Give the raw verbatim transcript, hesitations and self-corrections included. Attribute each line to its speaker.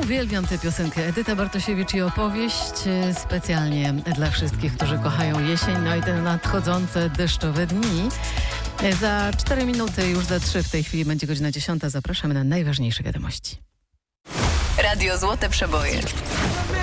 Speaker 1: Uwielbiam tę piosenkę. Edyta Bartosiewicz i opowieść specjalnie dla wszystkich, którzy kochają jesień, no i te nadchodzące deszczowe dni. Za cztery minuty, już za trzy w tej chwili będzie godzina dziesiąta. Zapraszamy na najważniejsze wiadomości.
Speaker 2: Radio Złote Przeboje.